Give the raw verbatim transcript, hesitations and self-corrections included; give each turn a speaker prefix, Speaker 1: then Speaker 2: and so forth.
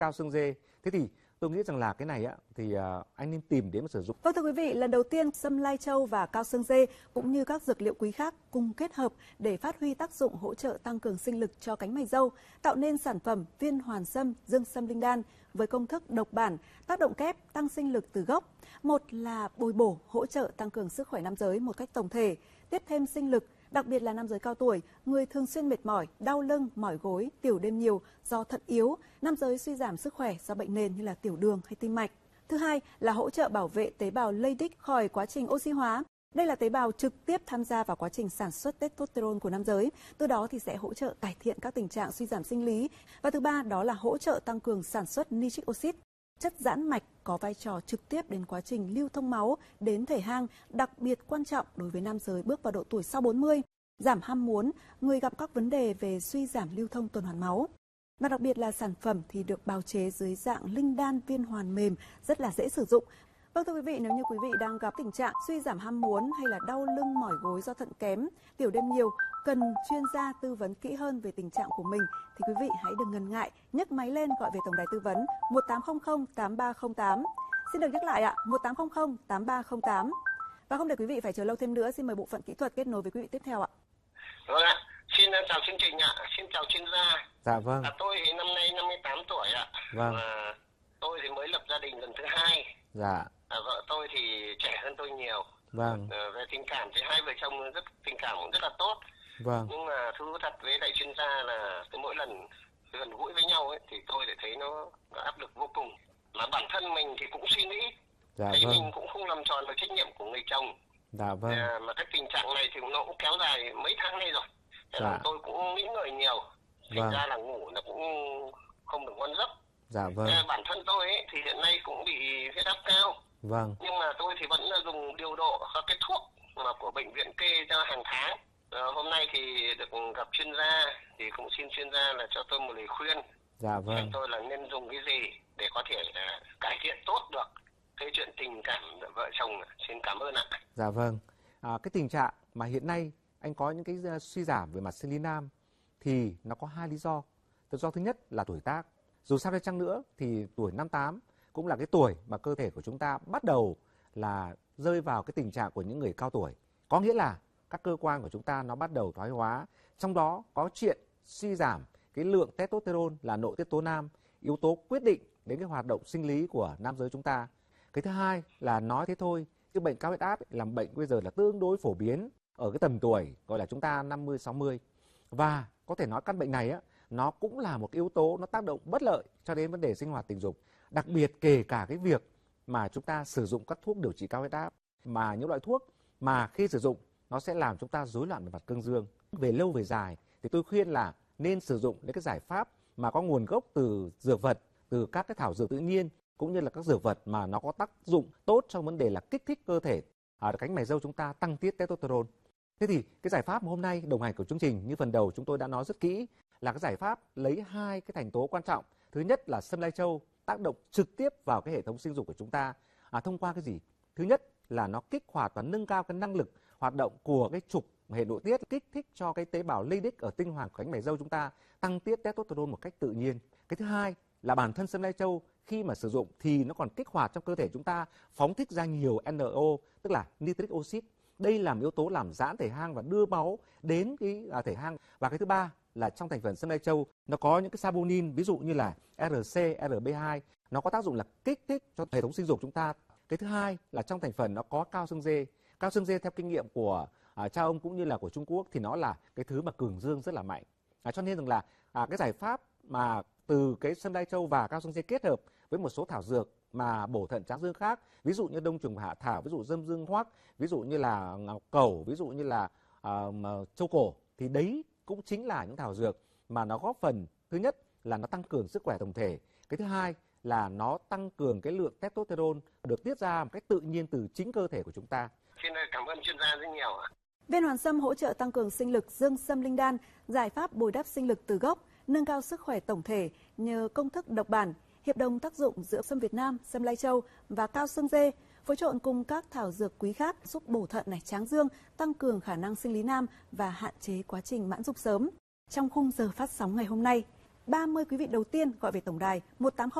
Speaker 1: cao xương dê. Thế thì tôi nghĩ rằng là cái này á thì uh, anh nên tìm đến mà sử dụng.
Speaker 2: Vâng thưa quý vị, lần đầu tiên sâm lai châu và cao xương dê cũng như các dược liệu quý khác cùng kết hợp để phát huy tác dụng hỗ trợ tăng cường sinh lực cho cánh mày râu, tạo nên sản phẩm viên hoàn sâm dương sâm linh đan với công thức độc bản, tác động kép tăng sinh lực từ gốc. Một là bồi bổ hỗ trợ tăng cường sức khỏe nam giới một cách tổng thể, tiếp thêm sinh lực, đặc biệt là nam giới cao tuổi, người thường xuyên mệt mỏi, đau lưng, mỏi gối, tiểu đêm nhiều do thận yếu, nam giới suy giảm sức khỏe do bệnh nền như là tiểu đường hay tim mạch. Thứ hai là hỗ trợ bảo vệ tế bào Leydig khỏi quá trình oxy hóa. Đây là tế bào trực tiếp tham gia vào quá trình sản xuất testosterone của nam giới, từ đó thì sẽ hỗ trợ cải thiện các tình trạng suy giảm sinh lý. Và thứ ba đó là hỗ trợ tăng cường sản xuất nitric oxide, chất giãn mạch có vai trò trực tiếp đến quá trình lưu thông máu đến thể hang, đặc biệt quan trọng đối với nam giới bước vào độ tuổi sau bốn mươi, giảm ham muốn, người gặp các vấn đề về suy giảm lưu thông tuần hoàn máu. Và đặc biệt là sản phẩm thì được bào chế dưới dạng linh đan viên hoàn mềm, rất là dễ sử dụng. Vâng thưa quý vị, nếu như quý vị đang gặp tình trạng suy giảm ham muốn hay là đau lưng mỏi gối do thận kém, tiểu đêm nhiều, cần chuyên gia tư vấn kỹ hơn về tình trạng của mình thì quý vị hãy đừng ngần ngại nhấc máy lên gọi về tổng đài tư vấn một tám không không tám ba không tám. Xin được nhắc lại ạ, một tám không không tám ba không tám. Và không để quý vị phải chờ lâu thêm nữa, xin mời bộ phận kỹ thuật kết nối với quý vị tiếp theo ạ.
Speaker 3: Vâng ạ, xin chào chương trình ạ, xin chào chuyên gia.
Speaker 1: Dạ vâng.
Speaker 3: À, tôi thì năm nay năm mươi tám tuổi ạ.
Speaker 1: Vâng.
Speaker 3: Và tôi thì mới lập gia đình lần thứ hai.
Speaker 1: Dạ.
Speaker 3: À, vợ tôi thì trẻ hơn tôi nhiều.
Speaker 1: Vâng.
Speaker 3: À, về tình cảm thì hai vợ chồng rất tình cảm cũng rất là tốt.
Speaker 1: Vâng.
Speaker 3: Nhưng mà thú thật với đại chuyên gia là cứ mỗi lần gần gũi với nhau ấy thì tôi lại thấy nó, nó áp lực vô cùng. Mà bản thân mình thì cũng suy nghĩ,
Speaker 1: dạ
Speaker 3: thấy
Speaker 1: vâng.
Speaker 3: mình cũng không làm tròn được trách nhiệm của người chồng.
Speaker 1: Dạ vâng.
Speaker 3: À, mà cái tình trạng này thì nó cũng kéo dài mấy tháng nay rồi. Thế
Speaker 1: dạ.
Speaker 3: là tôi cũng nghĩ ngợi nhiều. Thành
Speaker 1: vâng.
Speaker 3: ra là ngủ nó cũng không được ngon giấc.
Speaker 1: Dạ vâng.
Speaker 3: À, bản thân tôi ấy, thì hiện nay cũng bị huyết áp cao.
Speaker 1: Vâng.
Speaker 3: Nhưng mà tôi thì vẫn dùng điều độ các cái thuốc mà của bệnh viện kê cho hàng tháng. À, hôm nay thì được gặp chuyên gia thì cũng xin chuyên gia là cho tôi một lời khuyên.
Speaker 1: Dạ vâng.
Speaker 3: Xem tôi là nên dùng cái gì để có thể uh, cải thiện tốt được cái chuyện tình cảm vợ chồng. Xin cảm ơn ạ.
Speaker 1: Dạ vâng. À, cái tình trạng mà hiện nay anh có những cái suy giảm về mặt sinh lý nam thì nó có hai lý do. Lý do thứ nhất là tuổi tác. Dù sao đi chăng nữa thì tuổi năm tám cũng là cái tuổi mà cơ thể của chúng ta bắt đầu là rơi vào cái tình trạng của những người cao tuổi. Có nghĩa là các cơ quan của chúng ta nó bắt đầu thoái hóa. Trong đó có chuyện suy giảm cái lượng testosterone là nội tiết tố nam, yếu tố quyết định đến cái hoạt động sinh lý của nam giới chúng ta. Cái thứ hai là nói thế thôi, cái bệnh cao huyết áp là bệnh bây giờ là tương đối phổ biến ở cái tầm tuổi gọi là chúng ta năm mươi sáu mươi. Và có thể nói căn bệnh này á, nó cũng là một cái yếu tố nó tác động bất lợi cho đến vấn đề sinh hoạt tình dục. Đặc biệt kể cả cái việc mà chúng ta sử dụng các thuốc điều trị cao huyết áp, mà những loại thuốc mà khi sử dụng nó sẽ làm chúng ta rối loạn về mặt cương dương. Về lâu về dài thì tôi khuyên là nên sử dụng những cái giải pháp mà có nguồn gốc từ dược vật, từ các cái thảo dược tự nhiên, cũng như là các dược vật mà nó có tác dụng tốt trong vấn đề là kích thích cơ thể ở cánh mày râu chúng ta tăng tiết testosterone. Thế thì cái giải pháp mà hôm nay đồng hành của chương trình như phần đầu chúng tôi đã nói rất kỹ là cái giải pháp lấy hai cái thành tố quan trọng. Thứ nhất là sâm lai châu tác động trực tiếp vào cái hệ thống sinh dục của chúng ta à, thông qua cái gì? Thứ nhất là nó kích hoạt và nâng cao cái năng lực hoạt động của cái trục hệ nội tiết, kích thích cho cái tế bào Leydig ở tinh hoàng của cánh mày râu chúng ta tăng tiết testosterone một cách tự nhiên. Cái thứ hai là bản thân sâm lai châu khi mà sử dụng thì nó còn kích hoạt trong cơ thể chúng ta phóng thích ra nhiều en o, tức là nitric oxide. Đây là một yếu tố làm giãn thể hang và đưa máu đến cái à, thể hang. Và cái thứ ba là trong thành phần sâm lai châu nó có những cái saponin, ví dụ như là rờ xê, rờ bê hai, nó có tác dụng là kích thích cho hệ thống sinh dục chúng ta. Cái thứ hai là trong thành phần nó có cao xương dê. Cao xương dê theo kinh nghiệm của à, cha ông cũng như là của Trung Quốc thì nó là cái thứ mà cường dương rất là mạnh. À, cho nên rằng là à, cái giải pháp mà từ cái sâm lai châu và cao xương dê kết hợp với một số thảo dược mà bổ thận tráng dương khác, ví dụ như đông trùng hạ thảo, ví dụ dâm dương hoắc, ví dụ như là ngọc cẩu, ví dụ như là uh, châu cổ, thì đấy cũng chính là những thảo dược mà nó góp phần, thứ nhất là nó tăng cường sức khỏe tổng thể, cái thứ hai là nó tăng cường cái lượng testosterone được tiết ra một cách tự nhiên từ chính cơ thể của chúng ta.
Speaker 3: Xin cảm ơn chuyên gia rất nhiều ạ.
Speaker 2: Viên hoàn sâm hỗ trợ tăng cường sinh lực dương sâm linh đan, giải pháp bồi đắp sinh lực từ gốc, nâng cao sức khỏe tổng thể nhờ công thức độc bản, hiệp đồng tác dụng giữa sâm Việt Nam, sâm lai châu và cao xương dê, phối trộn cùng các thảo dược quý khác giúp bổ thận này tráng dương, tăng cường khả năng sinh lý nam và hạn chế quá trình mãn dục sớm. Trong khung giờ phát sóng ngày hôm nay, ba mươi quý vị đầu tiên gọi về tổng đài một tám không